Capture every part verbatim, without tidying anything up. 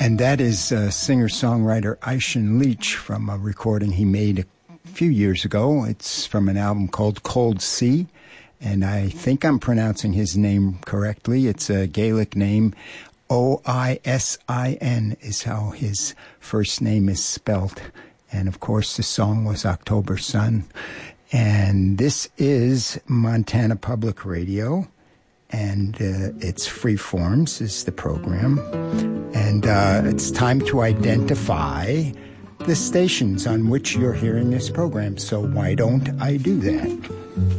And that is uh, singer-songwriter Aishan Leach from a recording he made a few years ago. It's from an album called Cold Sea, and I think I'm pronouncing his name correctly. It's a Gaelic name. O I S I N is how his first name is spelt. And, of course, the song was October Sun. And this is Montana Public Radio, and uh, it's Freeforms is the program. And uh, it's time to identify the stations on which you're hearing this program. So why don't I do that?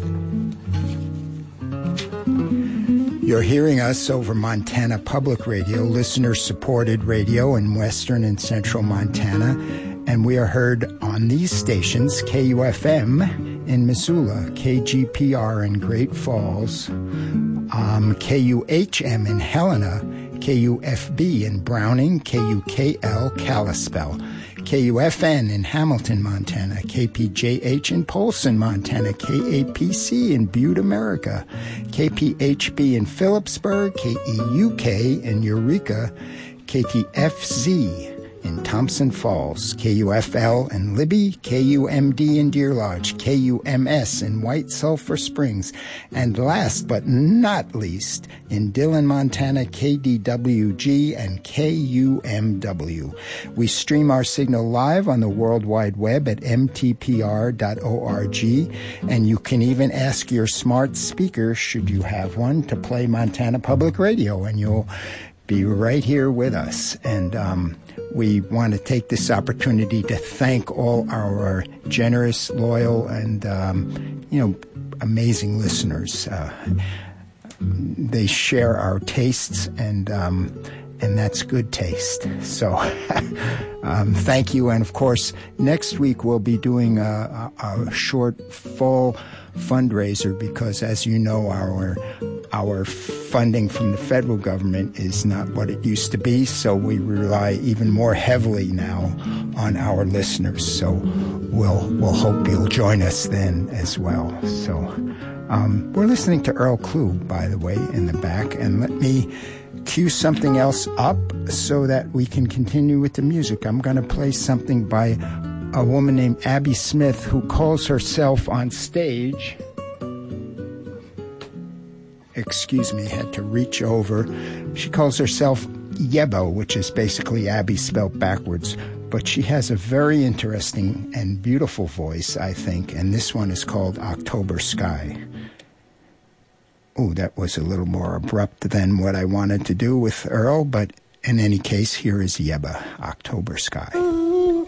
You're hearing us over Montana Public Radio, listener-supported radio in western and central Montana. And we are heard on these stations, K U F M in Missoula, K G P R in Great Falls, um, K U H M in Helena, K U F B in Browning, K U K L Kalispell, K U F N in Hamilton, Montana, K P J H in Polson, Montana, K A P C in Butte, America, K P H B in Phillipsburg, K E U K in Eureka, K T F Z in Thompson Falls, K U F L in Libby, K U M D in Deer Lodge, K U M S in White Sulphur Springs, and last but not least, in Dillon, Montana, K D W G and K U M W. We stream our signal live on the World Wide Web at m t p r dot org, and you can even ask your smart speaker, should you have one, to play Montana Public Radio, and you'll be right here with us. And um, we want to take this opportunity to thank all our generous, loyal, and, um, you know, amazing listeners. Uh, they share our tastes, and um, and that's good taste. So um, thank you. And, of course, next week we'll be doing a, a, a short, full fundraiser because, as you know, our Our funding from the federal government is not what it used to be, so we rely even more heavily now on our listeners. So we'll we'll hope you'll join us then as well. So um, we're listening to Earl Klugh, by the way, in the back, and let me cue something else up so that we can continue with the music. I'm going to play something by a woman named Abby Smith, who calls herself on stage... Excuse me, had to reach over. She calls herself Yebo, which is basically Abby spelled backwards. But she has a very interesting and beautiful voice, I think, and this one is called October Sky. Oh, that was a little more abrupt than what I wanted to do with Earl, but in any case, here is Yeba, October Sky.